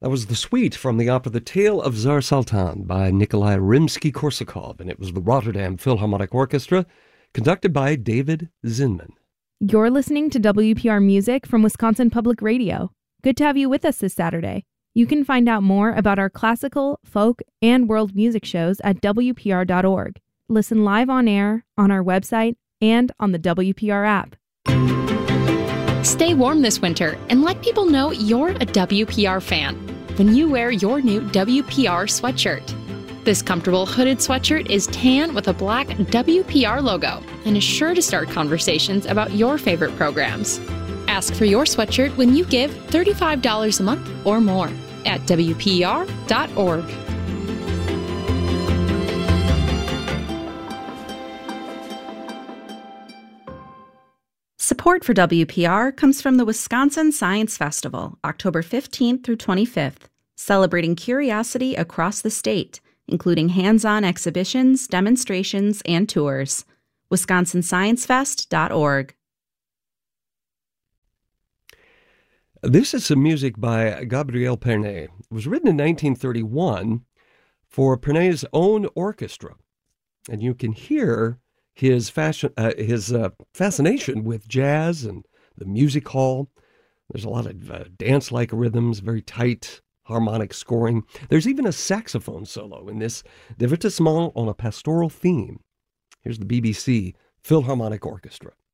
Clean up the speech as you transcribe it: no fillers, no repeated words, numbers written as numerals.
That was the suite from the opera The Tale of Tsar Sultan by Nikolai Rimsky-Korsakov, and it was the Rotterdam Philharmonic Orchestra, conducted by David Zinman. You're listening to WPR Music from Wisconsin Public Radio. Good to have you with us this Saturday. You can find out more about our classical, folk, and world music shows at WPR.org. Listen live on air, on our website, and on the WPR app. Stay warm this winter and let people know you're a WPR fan when you wear your new WPR sweatshirt. This comfortable hooded sweatshirt is tan with a black WPR logo and is sure to start conversations about your favorite programs. Ask for your sweatshirt when you give $35 a month or more at WPR.org. Support for WPR comes from the Wisconsin Science Festival, October 15th through 25th, celebrating curiosity across the state, including hands-on exhibitions, demonstrations, and tours. WisconsinScienceFest.org. This is some music by Gabriel Pernet. It was written in 1931 for Pernet's own orchestra, and you can hear his fascination with jazz and the music hall. There's a lot of dance-like rhythms, very tight harmonic scoring. There's even a saxophone solo in this divertissement on a pastoral theme. Here's the BBC Philharmonic Orchestra.